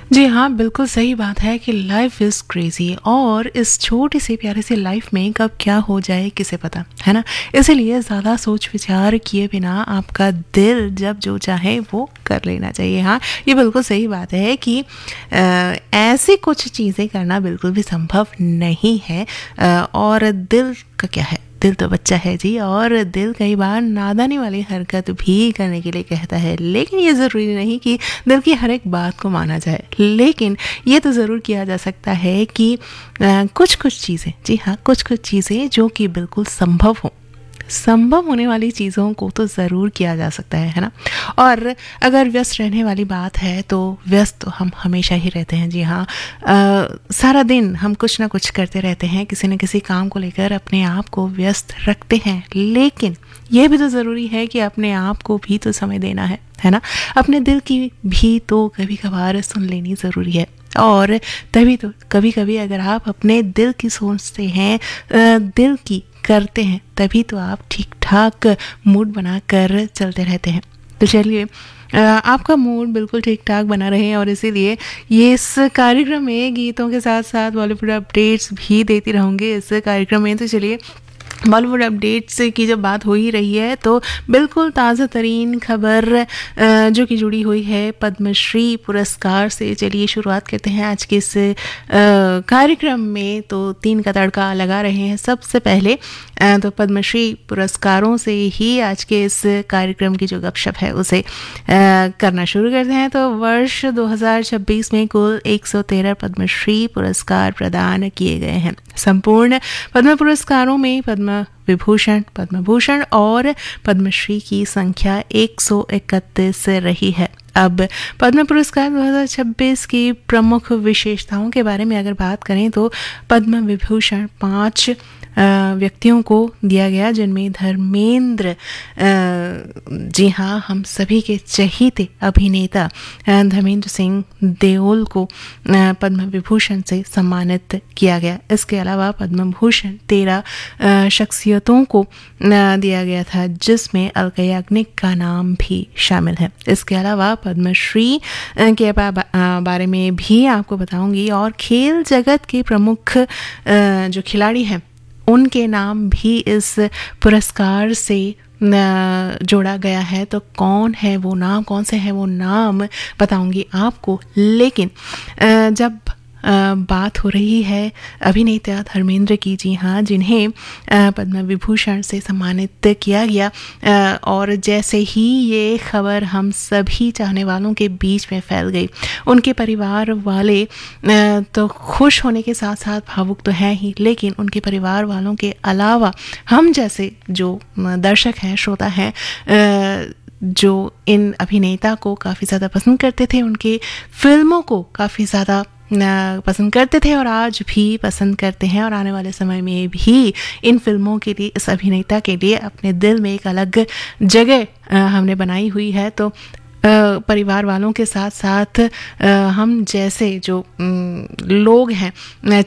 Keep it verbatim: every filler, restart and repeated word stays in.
जी हाँ, बिल्कुल सही बात है कि लाइफ इज़ क्रेज़ी और इस छोटी सी प्यारी सी लाइफ में कब क्या हो जाए किसे पता, है ना? इसीलिए ज़्यादा सोच विचार किए बिना आपका दिल जब जो चाहे वो कर लेना चाहिए। हाँ, ये बिल्कुल सही बात है कि अ, ऐसी कुछ चीज़ें करना बिल्कुल भी संभव नहीं है। अ, और दिल का क्या है? दिल तो बच्चा है जी, और दिल कई बार नादानी वाली हरकत भी करने के लिए कहता है, लेकिन ये ज़रूरी नहीं कि दिल की हर एक बात को माना जाए। लेकिन ये तो ज़रूर किया जा सकता है कि अ, कुछ कुछ चीज़ें, जी हाँ, कुछ कुछ चीज़ें जो कि बिल्कुल संभव हो, संभव होने वाली चीज़ों को तो ज़रूर किया जा सकता है है ना। और अगर व्यस्त रहने वाली बात है तो व्यस्त तो हम हमेशा ही रहते हैं। जी हाँ, अ, सारा दिन हम कुछ ना कुछ करते रहते हैं, किसी न किसी काम को लेकर अपने आप को व्यस्त रखते हैं, लेकिन यह भी तो ज़रूरी है कि अपने आप को भी तो समय देना है है ना। अपने दिल की भी तो कभी कभार सुन लेनी ज़रूरी है। और तभी तो कभी कभी अगर आप अपने दिल की सोचते हैं, अ, दिल की करते हैं, तभी तो आप ठीक ठाक मूड बनाकर चलते रहते हैं। तो चलिए, अ, आपका मूड बिल्कुल ठीक ठाक बना रहे, और इसीलिए ये इस कार्यक्रम में गीतों के साथ साथ बॉलीवुड अपडेट्स भी देती रहूँगी इस कार्यक्रम में। तो चलिए, बॉलीवुड अपडेट्स की जब बात हो ही रही है तो बिल्कुल ताज़ा तरीन खबर अ, जो कि जुड़ी हुई है पद्मश्री पुरस्कार से, चलिए शुरुआत करते हैं आज के इस अ, कार्यक्रम में। तो तीन का तड़का लगा रहे हैं सबसे पहले, अ, तो पद्मश्री पुरस्कारों से ही आज के इस कार्यक्रम की जो गपशप है उसे अ, करना शुरू करते हैं। तो वर्ष दो हज़ार छब्बीस में कुल एक सौ तेरह पद्मश्री पुरस्कार प्रदान किए गए हैं। संपूर्ण पद्म पुरस्कारों में पद्म विभूषण, पद्म भूषण और पद्मश्री की संख्या एक सौ इकतीस रही है। अब पद्म पुरस्कार दो हज़ार छब्बीस की प्रमुख विशेषताओं के बारे में अगर बात करें तो पद्म विभूषण पाँच व्यक्तियों को दिया गया, जिनमें धर्मेंद्र, जी हाँ, हम सभी के चहीते अभिनेता धर्मेंद्र सिंह देओल को पद्म विभूषण से सम्मानित किया गया। इसके अलावा पद्म भूषण तेरह शख्सियतों को दिया गया था, जिसमें अलका याग्निक का नाम भी शामिल है। इसके अलावा पद्मश्री के बारे में भी आपको बताऊंगी, और खेल जगत के प्रमुख जो खिलाड़ी हैं उनके नाम भी इस पुरस्कार से जोड़ा गया है। तो कौन है वो नाम, कौन से हैं वो नाम बताऊंगी आपको। लेकिन जब बात हो रही है अभिनेता धर्मेंद्र की, जी हाँ, जिन्हें पद्म विभूषण से सम्मानित किया गया, और जैसे ही ये खबर हम सभी चाहने वालों के बीच में फैल गई, उनके परिवार वाले तो खुश होने के साथ साथ भावुक तो हैं ही, लेकिन उनके परिवार वालों के अलावा हम जैसे जो दर्शक हैं, श्रोता हैं, जो इन अभिनेता को काफ़ी ज़्यादा पसंद करते थे, उनके फिल्मों को काफ़ी ज़्यादा पसंद करते थे और आज भी पसंद करते हैं, और आने वाले समय में भी इन फिल्मों के लिए, इस अभिनेता के लिए अपने दिल में एक अलग जगह हमने बनाई हुई है। तो परिवार वालों के साथ साथ हम जैसे जो लोग हैं,